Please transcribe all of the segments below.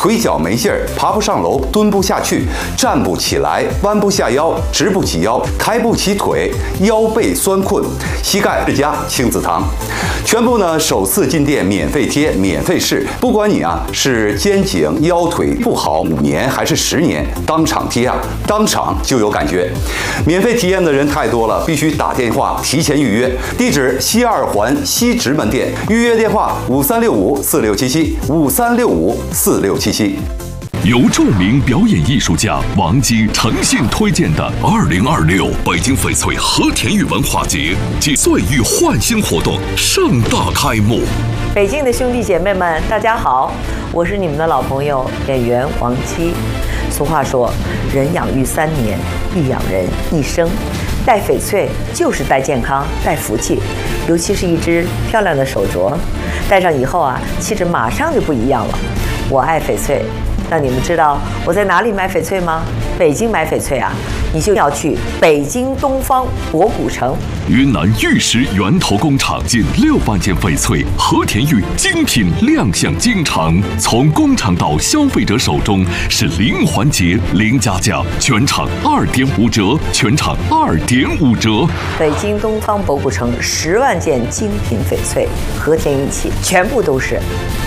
腿脚没劲儿，爬不上楼，蹲不下去，站不起来，弯不下腰，直不起腰，抬不起腿，腰背酸困，膝盖世家亲子堂，全部呢首次进店免费贴，免费试，不管你是肩颈腰腿不好5年还是10年，当场贴当场就有感觉。免费体验的人太多了，必须打电话提前预约。地址西2环西直门店，预约电话53654677，53654677。 由著名表演艺术家王姬诚信推荐的2026北京翡翠和田玉文化节暨岁玉焕新活动盛大开幕。 北京的兄弟姐妹们，大家好，我是你们的老朋友演员王姬。俗话说，人养育3年，必养人一生。戴翡翠就是戴健康、戴福气，尤其是一只漂亮的手镯，戴上以后气质马上就不一样了。我爱翡翠。那你们知道我在哪里买翡翠吗？北京买翡翠你就要去北京东方博古城。 云南玉石源头工厂近6万件翡翠和田玉精品亮相京城，从工厂到消费者手中是零环节、零加价，全场2.5折，全场2.5折。 北京东方博古城10万件精品翡翠和田玉器，全部都是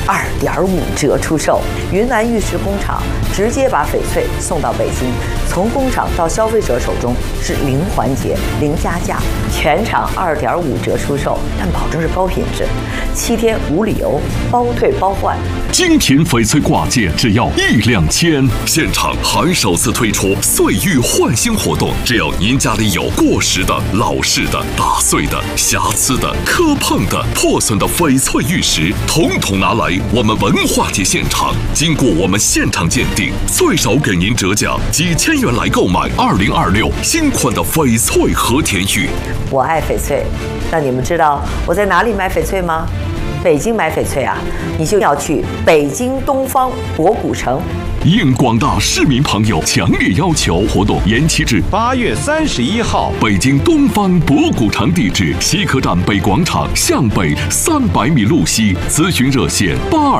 2.5折出售。云南玉石工厂直接把翡翠送到北京，从工厂到消费者手中是零环节、零加价，全场2.5折出售，但保证是高品质，7天无理由，包退包换。 精品翡翠挂件只要1两千，现场还首次推出岁玉焕新活动，只要您家里有过时的、老式的、打碎的、瑕疵的、磕碰的、破损的翡翠玉石，统统拿来我们文化节现场，经过我们现场鉴定，最少给您折价几千元来购买2026新款的翡翠和田玉。 我爱翡翠，那你们知道我在哪里买翡翠吗？北京买翡翠你就要去北京东方博古城。 应广大市民朋友强烈要求，活动延期至 8月31号。 北京东方博古城地址：西客站北广场向北300米路西。咨询热线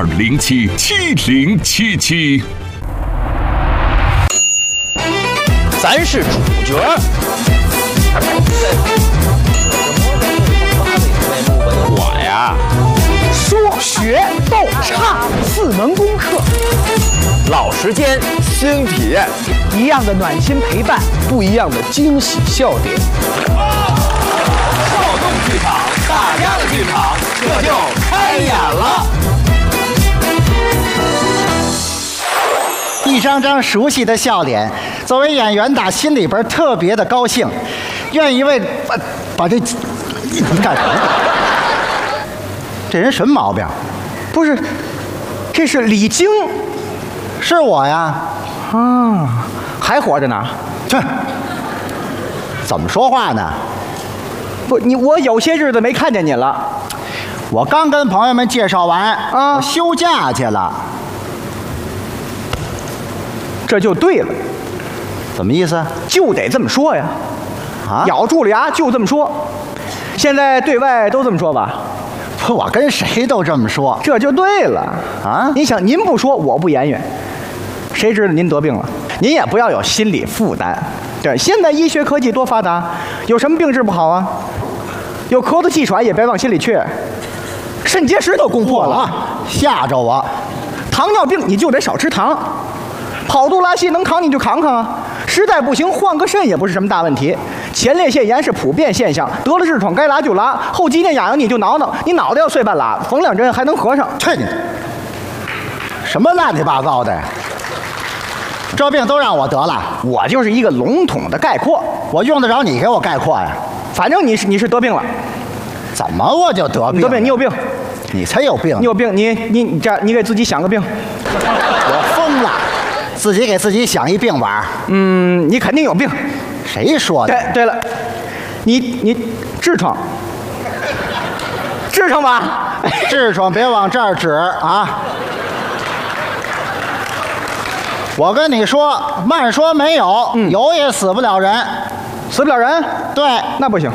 82077077。 咱是主角。我呀， 说学逗唱4门功课， 老时间新体验， 一样的暖心陪伴， 不一样的惊喜笑点。少动剧场，大家的剧场，这就开演了。 一张张熟悉的笑脸，作为演员打心里边特别的高兴，愿意为把这你干什么？这人什么毛病？ 不是，这是李菁， 是我呀。 还活着呢？ 这怎么说话呢？ 不，我有些日子没看见你了。 我刚跟朋友们介绍完我休假去了。 这就对了。 怎么意思？ 就得这么说呀。咬住了牙就这么说。现在对外都这么说吧。 不，我跟谁都这么说。 这就对了你想，您不说，我不言语，谁知道您得病了？您也不要有心理负担。对，现在医学科技多发达，有什么病治不好啊？有咳嗽气喘也别往心里去，肾结石都攻破了， 吓着我。 糖尿病你就得少吃糖，跑肚拉稀能扛你就扛扛实在不行换个肾也不是什么大问题。前列腺炎是普遍现象，得了痔疮该拉就拉，后脊梁痒痒你就挠挠，你脑袋要碎半拉，缝2针还能合上。 去你！什么乱七八糟的？这病都让我得了， 我就是一个笼统的概括， 我用得着你给我概括呀？ 反正你是得病了。 怎么我就得病？ 得病，你有病。 你才有病。 你有病，你你给自己想个病。 我疯了，自己给自己想一病吧。 你肯定有病。 谁说的？ 对了，你痔疮吧？ 痔疮别往这儿指啊！我跟你说，慢说没有，有也死不了人。 死不了人？ 对， 那不行。